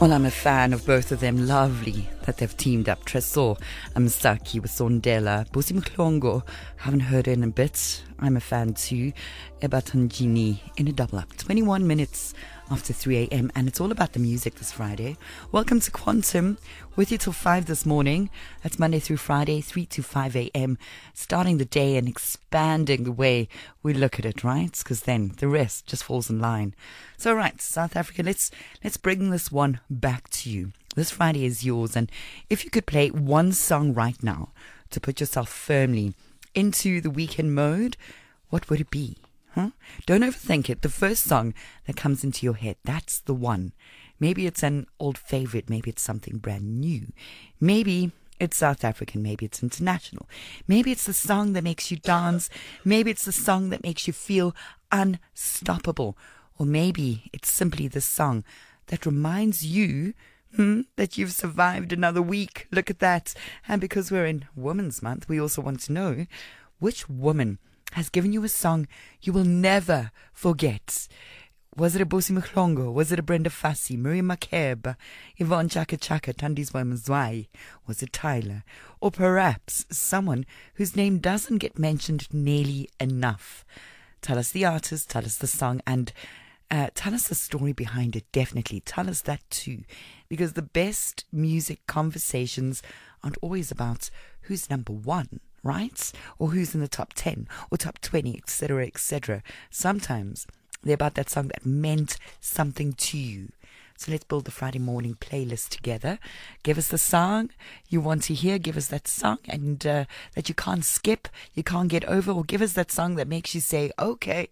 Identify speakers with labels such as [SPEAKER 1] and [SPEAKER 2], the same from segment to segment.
[SPEAKER 1] Well, I'm a fan of both of them. Lovely that they've teamed up. Tresor Msaki with Sondela. Busi Mklongo, haven't heard her in a bit. I'm a fan too. Ebatanjini in a double up. 21 minutes after 3 a.m. and it's all about the music this Friday. Welcome to Quantum, with you till 5 this morning. That's Monday through Friday, 3 to 5 a.m. Starting the day and expanding the way we look at it, right? Because then the rest just falls in line. So right, South Africa, let's bring this one back to you. This Friday is yours, and if you could play one song right now to put yourself firmly into the weekend mode, what would it be? Don't overthink it. The first song that comes into your head, that's the one. Maybe it's an old favorite. Maybe it's something brand new. Maybe it's South African. Maybe it's international. Maybe it's the song that makes you dance. Maybe it's the song that makes you feel unstoppable. Or maybe it's simply the song that reminds you that you've survived another week. Look at that. And because we're in Women's Month, we also want to know which woman has given you a song you will never forget. Was it a Busi Mklongo? Was it a Brenda Fassie, Miriam Makeba, Yvonne Chaka Chaka, Tandiswa Mzwai? Was it Tyler? Or perhaps someone whose name doesn't get mentioned nearly enough? Tell us the artist, tell us the song, and tell us the story behind it. Definitely tell us that too, because the best music conversations aren't always about who's number one, right? Or who's in the top 10 or top 20, etc., etc. Sometimes they're about that song that meant something to you. So let's build the Friday morning playlist together. Give us the song you want to hear. Give us that song and that you can't skip, you can't get over, or give us that song that makes you say, okay,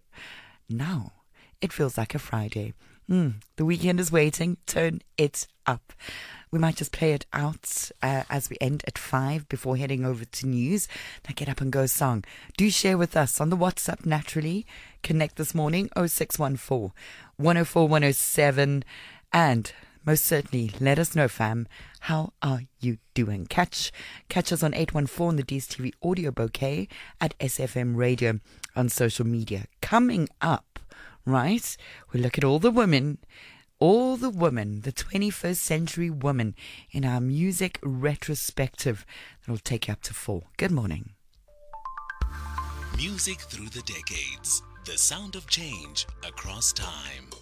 [SPEAKER 1] now it feels like a Friday. The weekend is waiting. Turn it up. We might just play it out as we end at 5 before heading over to news. That Get Up and Go song. Do share with us on the WhatsApp naturally. Connect this morning 0614 104 107. And most certainly let us know, fam, how are you doing? Catch us on 814 on the DSTV audio bouquet at SFM Radio on social media. Coming up, right, we look at all the women, the 21st century women in our music retrospective that'll take you up to 4. Good morning.
[SPEAKER 2] Music through the decades, the sound of change across time.